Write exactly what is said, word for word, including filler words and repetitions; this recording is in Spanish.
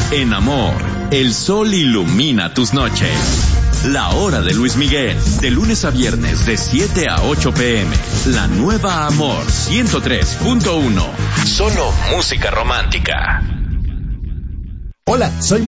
En Amor, el sol ilumina tus noches. La hora de Luis Miguel, de lunes a viernes de siete a ocho pm. La nueva Amor ciento tres punto uno. Solo música romántica. Hola, soy